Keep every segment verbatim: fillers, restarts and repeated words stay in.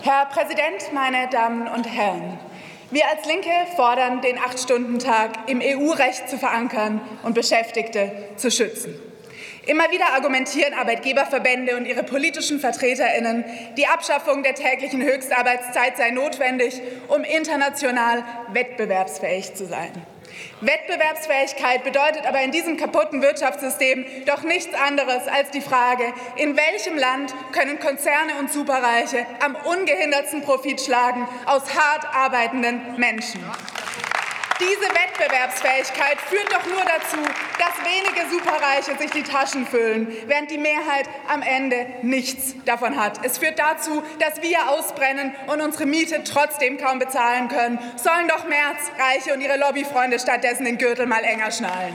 Herr Präsident, meine Damen und Herren! Wir als Linke fordern, den Acht-Stunden-Tag im E U-Recht zu verankern und Beschäftigte zu schützen. Immer wieder argumentieren Arbeitgeberverbände und ihre politischen VertreterInnen, die Abschaffung der täglichen Höchstarbeitszeit sei notwendig, um international wettbewerbsfähig zu sein. Wettbewerbsfähigkeit bedeutet aber in diesem kaputten Wirtschaftssystem doch nichts anderes als die Frage, in welchem Land können Konzerne und Superreiche am ungehindertsten Profit schlagen aus hart arbeitenden Menschen. Diese Wettbewerbsfähigkeit führt doch nur dazu, dass wenige Superreiche sich die Taschen füllen, während die Mehrheit am Ende nichts davon hat. Es führt dazu, dass wir ausbrennen und unsere Miete trotzdem kaum bezahlen können. Sollen doch Merz, Reiche und ihre Lobbyfreunde stattdessen den Gürtel mal enger schnallen.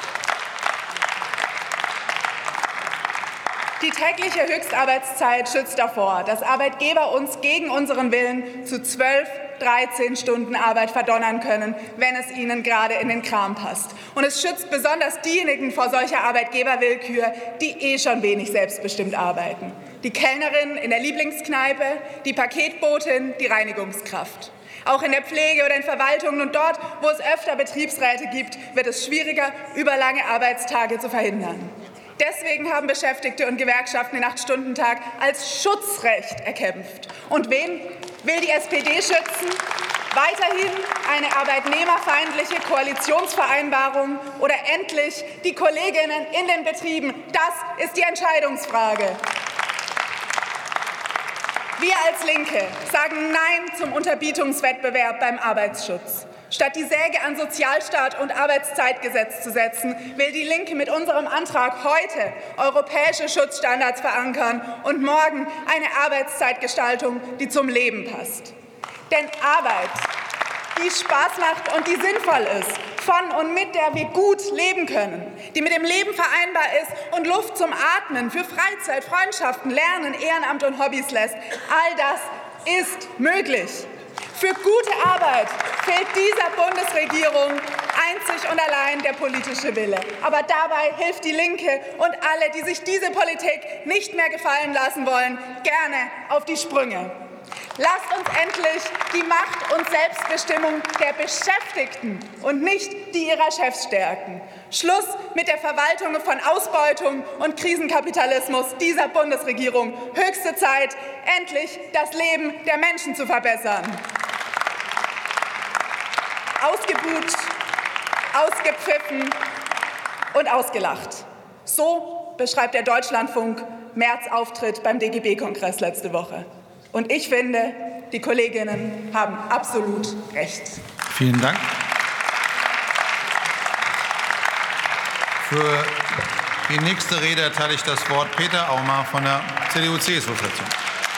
Die tägliche Höchstarbeitszeit schützt davor, dass Arbeitgeber uns gegen unseren Willen zu zwölf, dreizehn Stunden Arbeit verdonnern können, wenn es ihnen gerade in den Kram passt. Und es schützt besonders diejenigen vor solcher Arbeitgeberwillkür, die eh schon wenig selbstbestimmt arbeiten. Die Kellnerin in der Lieblingskneipe, die Paketbotin, die Reinigungskraft. Auch in der Pflege oder in Verwaltungen und dort, wo es öfter Betriebsräte gibt, wird es schwieriger, überlange Arbeitstage zu verhindern. Deswegen haben Beschäftigte und Gewerkschaften den Acht-Stunden-Tag als Schutzrecht erkämpft. Und wen will die S P D schützen? Weiterhin eine arbeitnehmerfeindliche Koalitionsvereinbarung oder endlich die Kolleginnen in den Betrieben? Das ist die Entscheidungsfrage. Wir als Linke sagen Nein zum Unterbietungswettbewerb beim Arbeitsschutz. Statt die Säge an Sozialstaat und Arbeitszeitgesetz zu setzen, will die Linke mit unserem Antrag heute europäische Schutzstandards verankern und morgen eine Arbeitszeitgestaltung, die zum Leben passt. Denn Arbeit, die Spaß macht und die sinnvoll ist, von und mit der wir gut leben können, die mit dem Leben vereinbar ist und Luft zum Atmen für Freizeit, Freundschaften, Lernen, Ehrenamt und Hobbys lässt, all das ist möglich. Für gute Arbeit fehlt dieser Bundesregierung einzig und allein der politische Wille. Aber dabei hilft die Linke und alle, die sich diese Politik nicht mehr gefallen lassen wollen, gerne auf die Sprünge. Lasst uns endlich die Macht und Selbstbestimmung der Beschäftigten und nicht die ihrer Chefs stärken. Schluss mit der Verwaltung von Ausbeutung und Krisenkapitalismus dieser Bundesregierung. Höchste Zeit, endlich das Leben der Menschen zu verbessern. Ausgebuht, ausgepfiffen und ausgelacht. So beschreibt der Deutschlandfunk Merz' Auftritt beim D G B-Kongress letzte Woche. Und ich finde, die Kolleginnen haben absolut recht. Vielen Dank. Für die nächste Rede erteile ich das Wort Peter Aumar von der C D U-C S U-Fraktion.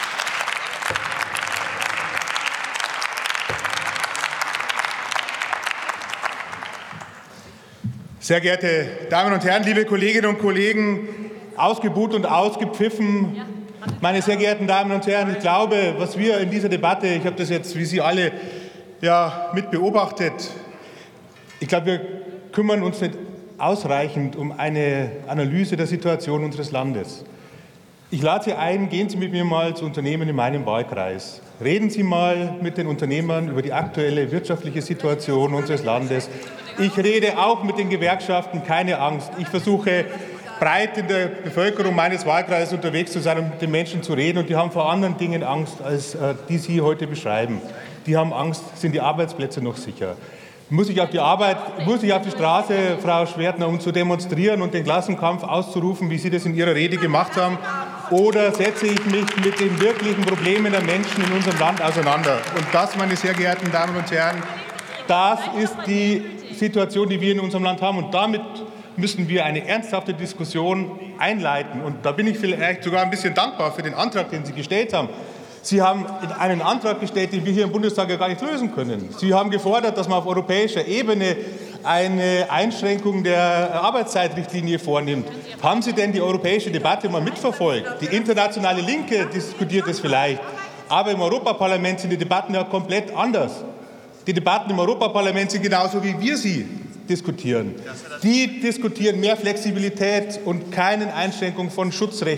Sehr geehrte Damen und Herren, liebe Kolleginnen und Kollegen, ausgebuht und ausgepfiffen. Meine sehr geehrten Damen und Herren, ich glaube, was wir in dieser Debatte, ich habe das jetzt wie Sie alle ja, mit beobachtet, ich glaube, wir kümmern uns nicht ausreichend um eine Analyse der Situation unseres Landes. Ich lade Sie ein, gehen Sie mit mir mal zu Unternehmen in meinem Wahlkreis. Reden Sie mal mit den Unternehmern über die aktuelle wirtschaftliche Situation unseres Landes. Ich rede auch mit den Gewerkschaften, keine Angst. Ich versuche breit in der Bevölkerung meines Wahlkreises unterwegs zu sein und mit den Menschen zu reden. Und die haben vor anderen Dingen Angst, als äh, die Sie heute beschreiben. Die haben Angst, sind die Arbeitsplätze noch sicher? Muss ich auf die Arbeit, muss ich auf die Straße, Frau Schwertner, um zu demonstrieren und den Klassenkampf auszurufen, wie Sie das in Ihrer Rede gemacht haben? Oder setze ich mich mit den wirklichen Problemen der Menschen in unserem Land auseinander? Und das, meine sehr geehrten Damen und Herren, das ist die Situation, die wir in unserem Land haben. Und damit müssen wir eine ernsthafte Diskussion einleiten. Und da bin ich vielleicht sogar ein bisschen dankbar für den Antrag, den Sie gestellt haben. Sie haben einen Antrag gestellt, den wir hier im Bundestag ja gar nicht lösen können. Sie haben gefordert, dass man auf europäischer Ebene eine Einschränkung der Arbeitszeitrichtlinie vornimmt. Haben Sie denn die europäische Debatte mal mitverfolgt? Die internationale Linke diskutiert es vielleicht. Aber im Europaparlament sind die Debatten ja komplett anders. Die Debatten im Europaparlament sind genauso, wie wir sie diskutieren. Die diskutieren mehr Flexibilität und keine Einschränkung von Schutzrechten.